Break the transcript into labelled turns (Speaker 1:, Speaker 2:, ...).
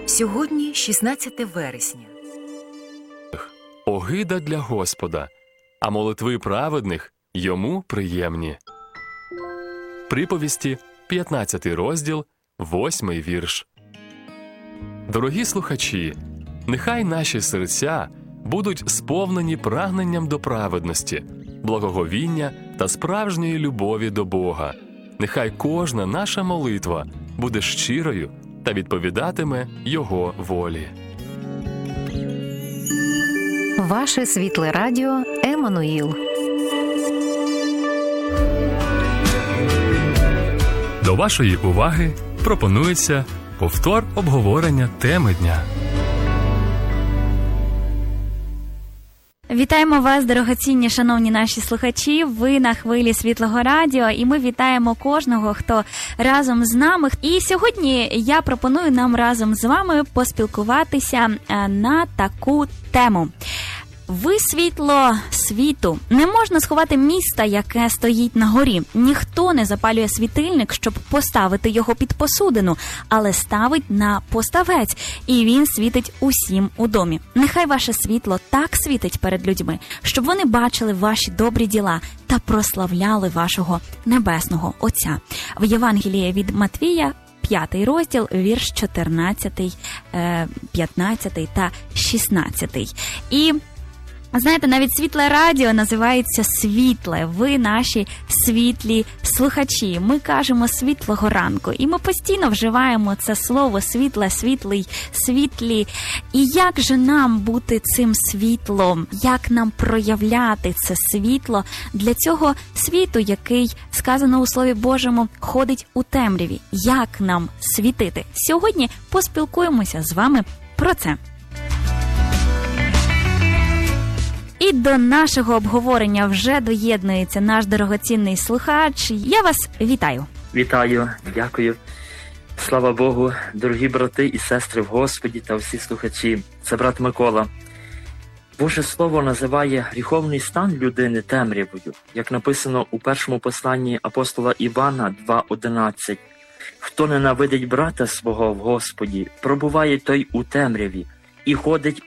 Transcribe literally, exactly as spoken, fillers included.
Speaker 1: Сьогодні шістнадцяте вересня.
Speaker 2: Огида для Господа, а молитви праведних йому приємні. Приповісті, п'ятнадцятий розділ, восьмий вірш. Дорогі слухачі, нехай наші серця будуть сповнені прагненням до праведності, благоговіння та справжньої любові до Бога. Нехай кожна наша молитва буде щирою та відповідатиме Його волі.
Speaker 1: Ваше світле радіо Еммануїл.
Speaker 2: До вашої уваги пропонується повтор обговорення теми дня.
Speaker 3: Вітаємо вас, дорогоцінні, шановні наші слухачі. Ви на хвилі Світлого радіо, і ми вітаємо кожного, хто разом з нами. І сьогодні я пропоную нам разом з вами поспілкуватися на таку тему. Ви світло світу. Не можна сховати міста, яке стоїть на горі. Ніхто не запалює світильник, щоб поставити його під посудину, але ставить на поставець, і він світить усім у домі. Нехай ваше світло так світить перед людьми, щоб вони бачили ваші добрі діла та прославляли вашого небесного Отця. В Євангелії від Матвія, п'ятий розділ, вірш чотирнадцятий, п'ятнадцятий та шістнадцятий. І знаєте, навіть світле радіо називається світле. Ви наші світлі слухачі. Ми кажемо світлого ранку. І ми постійно вживаємо це слово світле, світлий, світлі. І як же нам бути цим світлом? Як нам проявляти це світло для цього світу, який, сказано у Слові Божому, ходить у темряві? Як нам світити? Сьогодні поспілкуємося з вами про це. І до нашого обговорення вже доєднується наш дорогоцінний слухач. Я вас вітаю.
Speaker 4: Вітаю, дякую. Слава Богу, дорогі брати і сестри в Господі та всі слухачі. Це брат Микола. Боже Слово називає гріховний стан людини темрявою, як написано у першому посланні апостола Івана два одинадцять. Хто ненавидить брата свого в Господі, пробуває той у темряві і ходить